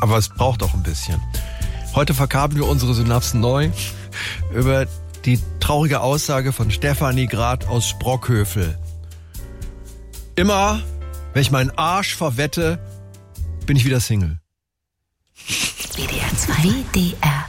Aber es braucht auch ein bisschen. Heute verkabeln wir unsere Synapsen neu über die traurige Aussage von Stefanie Grad aus Sprockhövel. Immer, wenn ich meinen Arsch verwette, bin ich wieder Single. WDR 2. WDR